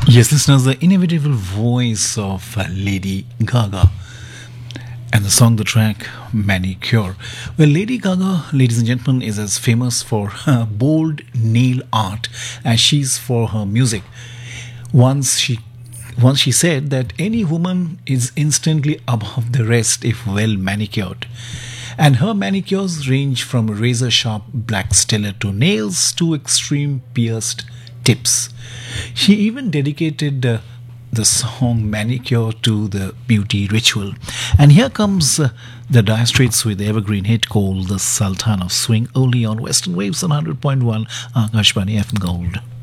Yes, listeners, the inevitable voice of Lady Gaga and the song, the track Manicure. Well, Lady Gaga, ladies and gentlemen, is as famous for her bold nail art as she's for her music. Once she once she said that any woman is instantly above the rest if well manicured. And her manicures range from a razor sharp black stiletto nails to extreme pierced tips. She even dedicated the song Manicure to the beauty ritual. And here comes the Dire Straits with the evergreen hit called The Sultan of Swing, only on Western Waves on 100.1 Akashvani FM Gold.